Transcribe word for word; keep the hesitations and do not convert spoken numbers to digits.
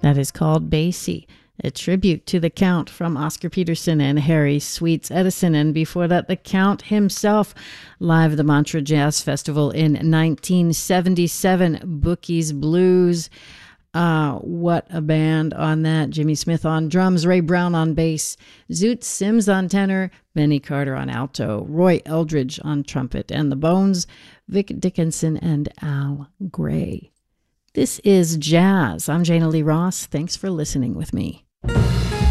That is called Basie, a tribute to the Count from Oscar Peterson and Harry Sweets Edison. And before that, the Count himself, live at the Montreux Jazz Festival in nineteen seventy-seven, Bookie's Blues. Uh, what a band on that. Jimmy Smith on drums, Ray Brown on bass, Zoot Sims on tenor, Benny Carter on alto, Roy Eldridge on trumpet, and the Bones, Vic Dickinson and Al Gray. This is Jazz. I'm Jana Lee Ross. Thanks for listening with me.